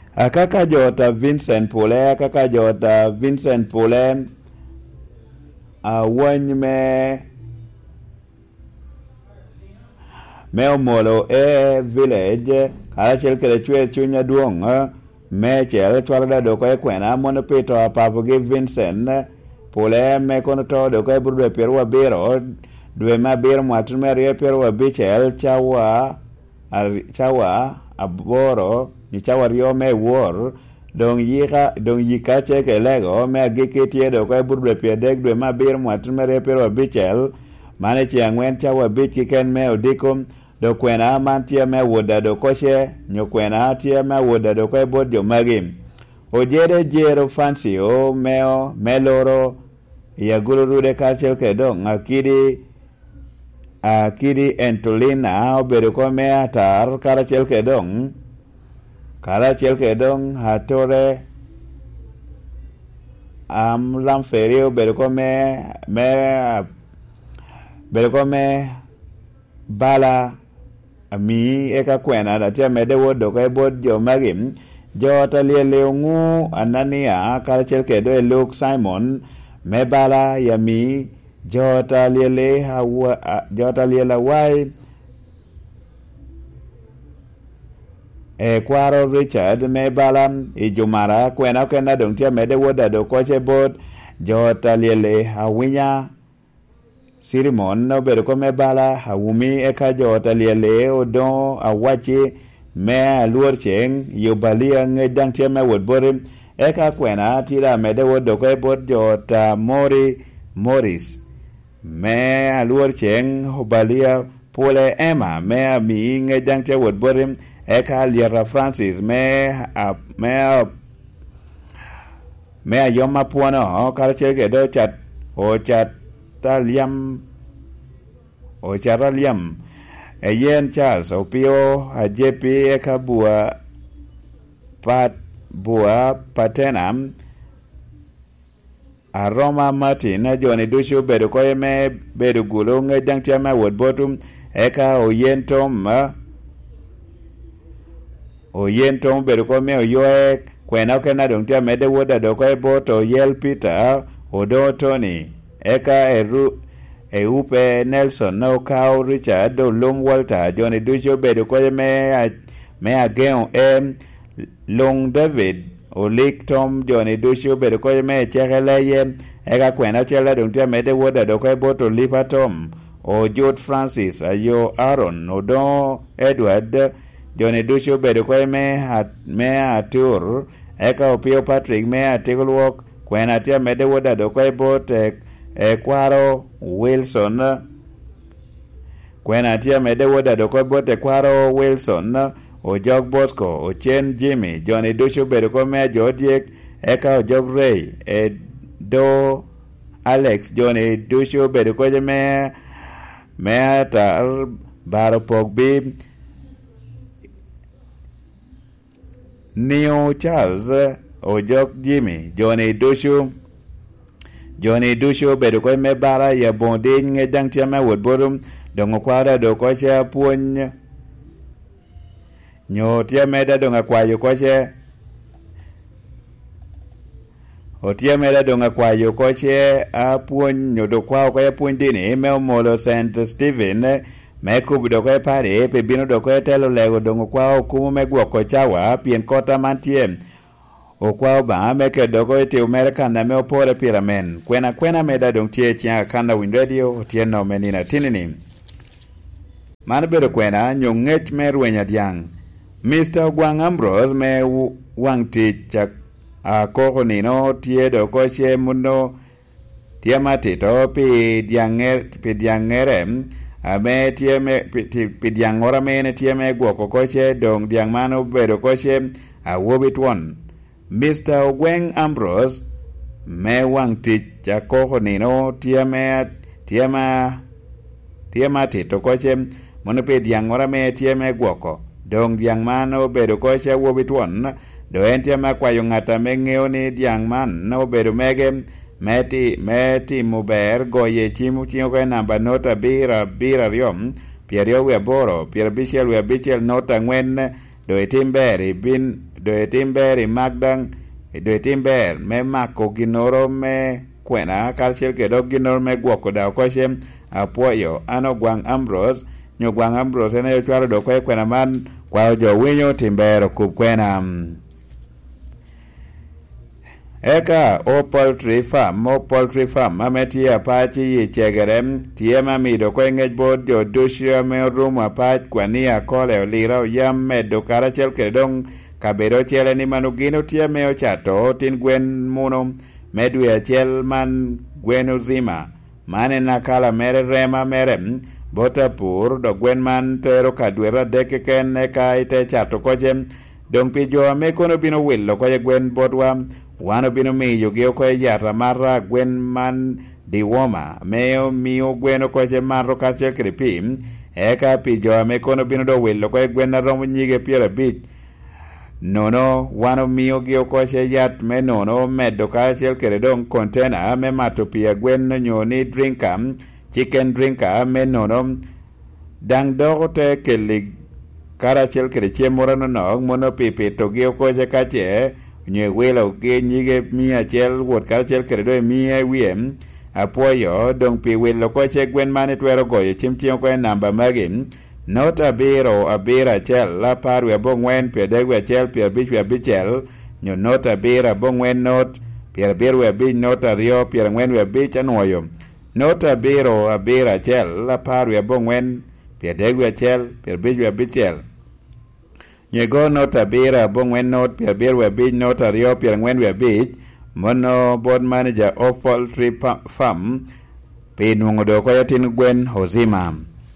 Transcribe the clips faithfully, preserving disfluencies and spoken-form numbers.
kaka jota Vincent Pole kaka jota Vincent Pole awony me me omolo e village karachiel kele chwe chunya duong me chel twarda doko e kwena mono pito apapo gi Vincent Pole me kono to doko e burde pero wabiro dwe mabiro mwatu merie pero wabichel chawa chawa aboro ni chawa rio me wor dong yika dong yika cheke lego me agiketie doko e burde piedek dwe mabiro mwatu merie pero wabichel mane chi angwen chawa bich kiken me odikum do kwena mantie me woda do koche nyo kwena tie me woda do ko bodjo magim ojere jero fancy o meo meloro ya gururude kachel kedo ngakidi akidi entolina obedo ko me atar karachel kedong karachel kedong hatore am lamferio obedo ko me me bedo ko me bala mi eka kwena da tia mede wodo ko bod jo magim jo talie leungu Anania karachel kedo e Luke Simon mebala yami jo talie le hawa jo talie la wai e kwaro Richard mebala e jumara kwena kwena dong tia mede woda do ko che bod jo talie le hawinya Sirimon no bedo ko mebala hawumi eka jota liele odon awachi me aluor cheng yobalia ngedang tie me wod borim eka kwena tira mede wodo ko bod jota Mori Morris me aluor cheng hobalia Pole Emma me ami ngedang tie wod borim eka Liera Francis me a, me a, me ayoma puano kalche gedo chat o chat Taliam o charaliam e yen Charles opio a jepi e kabua pat bua patenam a Roma Martin a Johnny Dushu bedo ko me bedo gulo nge dang tiama wod botum e ka o yen tom o yen tom bedo ko me o yoe kwena kena dong tiama de woda do ko e boto yel Peter o do Tony eka eru e upe Nelson no kao Richard do lum Walter Johnny Ducho bedo ko me a, me ageo em long David o Lick Tom Johnny Ducho bedo ko me chekele ye eka kwena chela dong tia mede woda do ko boto Lipa Tom o Jude Francis ayo Aaron o do Edward Johnny Ducho bedo ko me at me atur eka opio Patrick me atigolwok kwena tia mede woda do ko bote e kwaro Wilson kwena tia mede woda do ko bote kwaro Wilson o jog Bosco o Chen Jimmy Johnny Dusho bedo ko me jodiek eka o jog Ray e do Alex Johnny Dusho bedo ko me me tar baro pogbi Neo Charles o jog Jimmy Johnny Dusho Johnny Dusho bedo ko me bara ya bonde nge dang tia me wod borum dongo kwara do ko cha puony nyo tia me da donga kwayo ko che o tia me da donga kwayo ko che a puony nyo do kwa ko ya puony dini me omolo Saint Stephen me kubu do ko pare pe bino do ko telo lego dongo kwa kumu me gwo ko chawa pien kota mantie o kwa ba me ke dogo te America na me opore piramen kwena kwena me da dong tie tia kanda win radio tie no menina tinini man bedo kwena nyongech me rwenya diang Mister Gwang Ambrose me wang ti chak a koko nino tie do ko che muno tie matito pi dianger pi diangere a me tie me pi diangora me tie me gwo ko che dong diang mano bedo ko che a wobit one Mister Gwang Ambrose me wang ti chakoko nino tiama tiama tiama tito koche mono pe diangora me tiame gwoko dong diang mano bedo koche wobitwon do en tiama kwayo ngata me ngeo ni diang man no bedo mege meti meti muber goye chimu chimu ko namba nota bira bira riom pierio we boro pier bichel we bichel nota ngwen do itimberi bin do timber i magdang do timber me mako ginoro me kwena karchiel kedo ginoro me gwoko da koshe apuoyo ano gwang Ambrose nyo gwang Ambrose ne chwaro do kwe kwena man kwa jo winyo timber kub kwena eka o poultry farm o poultry farm ameti apachi yi chegerem tie mamido kwe ngej bod jo dushio me rumo apach kwania kole olira yam medo karachel kedong kabedo chele ni manugino tie meo chato tin gwen muno medwe achel man gweno zima mane nakala mere rema merem bota pur do gwen man tero kadwera deke ken eka ite chato kojem dong pijo me kono bino willo koje gwen bodwa wano bino miyo gio koje yata marra gwen man diwoma meo miyo gweno koje marro kachel kripim eka pijo me kono bino do willo koje gwen na romo nyige piera bich nono wano miyo gio koje yat me nono medo kachel keredong container me mato pia gwen nyoni drinkam chicken drinker me nono dang dogo te kelig karachel kere chiemora no nog mono pipi to gio koje kache nye welo ge nyige mia chel wot karachel kere do mia wiem apoyo dong pi welo koje gwen mane twero goyo chim chim ko namba magim not abiro abira chel la parwe bongwen pe degwe chel pe bichwe bichel nyo not abira bongwen not pe birwe bi not ario pe ngwen we bich anoyo not abiro abira chel la parwe bongwen pe degwe chel pe bichwe bichel nyego not abira bongwen not pe birwe bi not ario pe ngwen we bich mono board manager of poultry farm pe nungo do ko yatin gwen hozima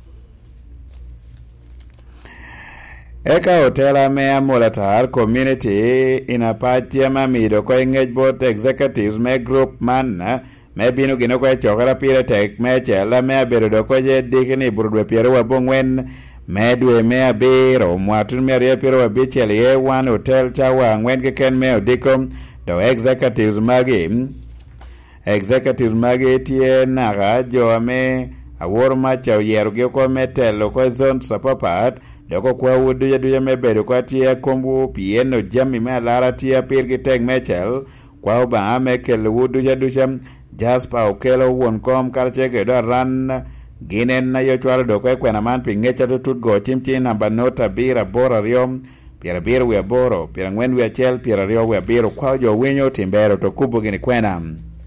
eka hotela mea molatar community ina patia mamido ko engage board executives me group man me bino gino ko chokara pire tek me chela me bedo do ko je dikini burudwe piero wa bongwen me dwe me abiro mwatun me rie piero wa bichel ye one hotel chawa ngwen ke ken me odikom do executives magi executives magi tie naga jo me awor ma chaw yero ge ko metelo ko zone sapapat doko kwa wudu ya duya mebedo kwa tia kombu pieno jami me lara tia pirgi teg mechel kwa uba ame kel wudu ya duya jaspa okelo won kom karcheke do ran ginen na yo chwaro doko ekwe na man pingecha tutut go chimchi namba nota bira bora riom pira bira wea boro pira ngwen wea chel pira rio wea biro kwa jo winyo timbero to kubo gini kwena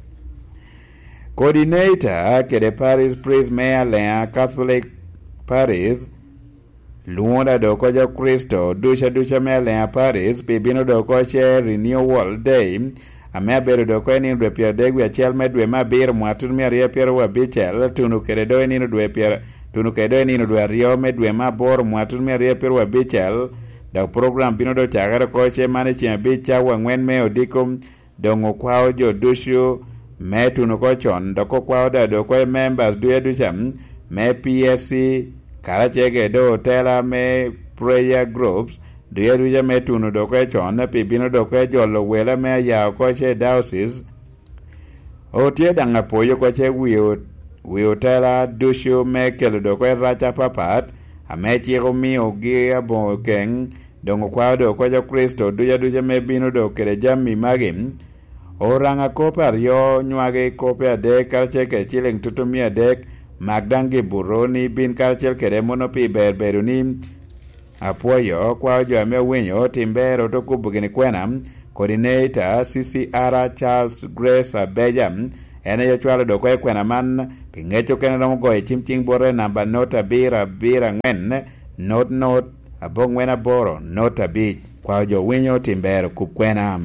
coordinator kede Paris Priest Mayor Lea Catholic Paris luonda doko ja Kristo dusha dusha mele a Paris bibino doko che renewal day ame bero doko ni dwe pier degwe achel medwe mabir mwatun mi arie pier wa bichel tunu keredo ni dwe pier tunu keredo ni dwe rio medwe mabor mwatun mi arie pier wa bichel da program bino do chagara ko che mane che bicha wa ngwen me odikum dongo kwao jo dushu me tunu ko chon doko kwao da doko members duya dusham me P S C karachege do tela me prayer groups duya duya me tunu do ko chon na pibino do ko jolo wela me ya ko che diocese o tie danga poyo ko che wiyo wiyo tela dushu me kelo do ko racha papat ame chi ko mi ogi abo ken dongo kwa do ko ja Kristo duya duya me bino do kere jammi magim oranga kopa rio nywage kopa de karachege chileng tutumia dek magdangi buroni bin karchel kere mono pi berberuni apoyo kwa jo ame winyo timbero to kubugini kwena coordinator C C R Charles Grace Abejam ene yo chwalo do ko kwena man pingecho kene no go chimching bore namba nota bira bira ngwen not not abongwena boro nota bi kwa jo winyo timbero kubkwena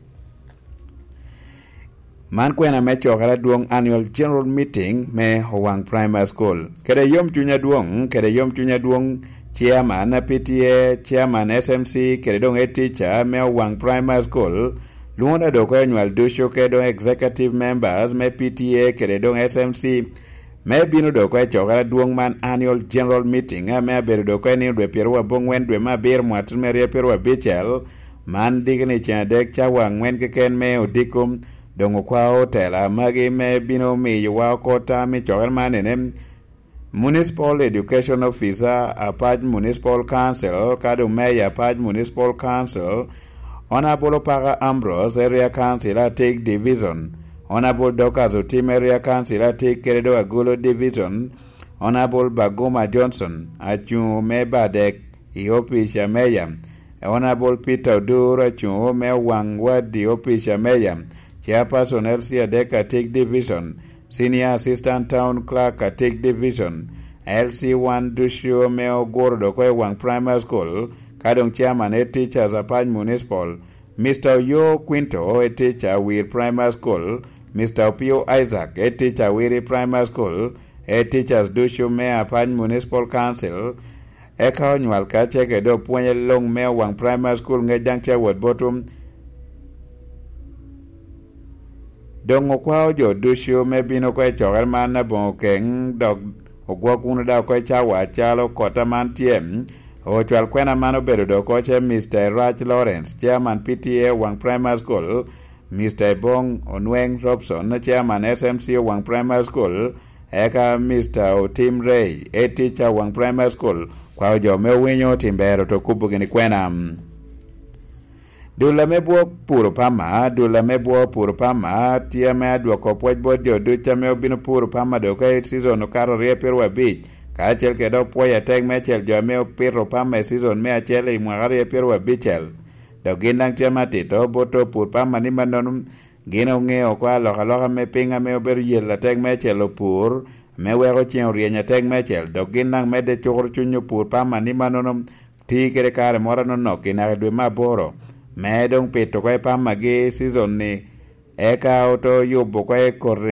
man kwena me chokara duong annual general meeting me Howang Primary School kede yom chunya duong kede yom chunya duong chairman P T A chairman S M C kede dong e teacher me Howang Primary School luonda do ko annual dusho kede executive members me P T A kede dong S M C me bino do ko chokara duong man annual general meeting me bedo do ko ni dwe piero wa bongwen dwe ma bir mwat me rie piero wa bichel man digni cha dek chawa ngwen ke ken me odikum dongo kwa hotela magi me bino mi yuwa kota mi chogan manene municipal education officer apaj municipal council kado mayor apaj municipal council Honorable Paga Ambrose, Area Councillor, take Division. Honorable Dokas Otim, Area Councillor, take Keredo Agulo Division. Honorable Baguma Johnson, Achu Mebadek, Iopisha Meya. Honorable Peter Dura, Chu Me Wangwad, Iopisha Meya. Chairperson Elsie Adeka, take Division. Senior Assistant Town Clerk, take Division. L C one Dushio Meo Gordo, Koi Wang Primary School. Kadong Chairman, a teacher, Zapaj Municipal. Mister Yo Quinto, a teacher, with Primary School. Mister Pio Isaac, a teacher, with Primary School. A teachers Dushu Mea Apaj Municipal Council. A Kaunwal Kacheke do Punya Long Mea Wang Primary School, Ngejangcha Wad Bottom. Dongo Kwao Jo Dushu Mebino Kwe Chogarmana Bonkeng Dog Ogwakuna da Kwe Chawa Chalo Kotaman Tiem. Ochwal Kwena Mano Berudo Koche Mister Raj Lawrence, Chairman P T A Wang Primary School, Mister Bong Onweng Robson, Chairman S M C Wang Primary School, Eka Mister Otim Ray, a teacher Wang Primary School, Kwao Jo Mewinyo Timbero to Kubugini Kwena. Dula Mebuo Puro Pama, Dula Mebuo Puro Pama, Tia Medwa Kopwaj Bodio, Ducha Meobino Puro Pama, Doka season no Caro Reapirwa Beach. Kachel kedo poya teg mechel jo meo piro pama season mea chele imwagari pirwa bichel. Do ginang tiama tito boto pur pama ni manonum gino ngeo kwa loka loka me pinga meo beru yela teg mechel o pur me wego chien rienya teg mechel. Do ginang mede chukuru chunyo pur pama ni manonum ti kere kare mora no no kinare ma boro. Me dong pito kwa pama gi season ni eka auto yubo kwa korre